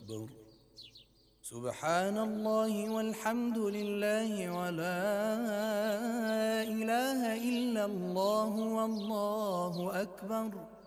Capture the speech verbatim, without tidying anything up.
أكبر. سبحان الله والحمد لله ولا إله إلا الله والله أكبر.